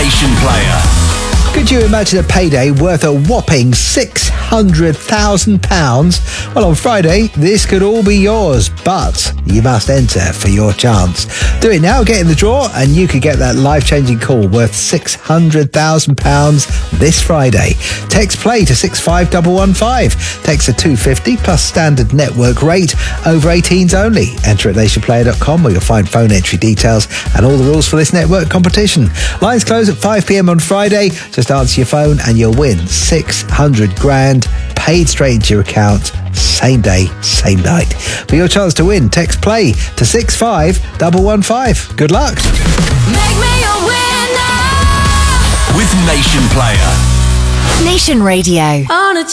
Nation Player. Could you imagine a payday worth a whopping £600,000? Well, on Friday, this could all be yours, but you must enter for your chance. Do it now, get in the draw, and you could get that life-changing call worth £600,000 this Friday. Text play to 65115. Text to 250 plus standard network rate. Over 18s only. Enter at nationplayer.com where you'll find phone entry details and all the rules for this network competition. Lines close at 5 p.m. on Friday. Just answer your phone and you'll win 600 grand paid straight into your account, same day, same night. For your chance to win, text play to 65115. Good luck. Make me a winner With Nation Player. Nation Radio. On a